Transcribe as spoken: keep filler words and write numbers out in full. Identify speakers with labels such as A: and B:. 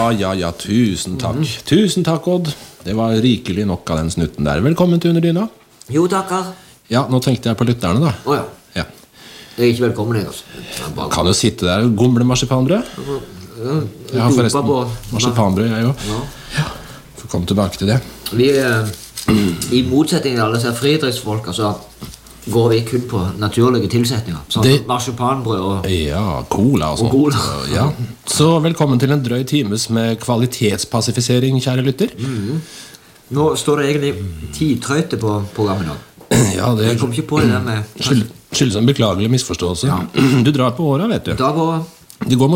A: Ja, ja, ja, tusen takk. Mm. Tusen takk, Odd. Det var rikelig nok av den snutten der. Velkommen til Underdyna.
B: Jo, takker.
A: Ja, nå tenkte jeg på lytterne da.
B: Åja.
A: Ja.
B: Jeg er ikke velkommen, jeg, altså.
A: Bare... Kan jo sitte der og gomle marsipanbrød.
B: Ja,
A: jeg har forresten marsipanbrød, jeg også. Ja. Ja. Får komme tilbake til det.
B: Vi, i motsetning til alle disse fridriftsfolk, altså, går vi kun på naturlige tilsetninger. Sånn det... marsipanbrød og...
A: Ja, cola og sånt.
B: Og cola.
A: Ja. Så velkommen til en drøy times med kvalitetspassifisering, kjære lytter. Mm.
B: Nå står det egentlig ti trøyte på programmet nå.
A: Ja, det...
B: Jeg kom ikke på det der med...
A: Skyld, skyldes en beklagelig misforståelse. Ja. Du drar på året, vet du.
B: Da går...
A: Det går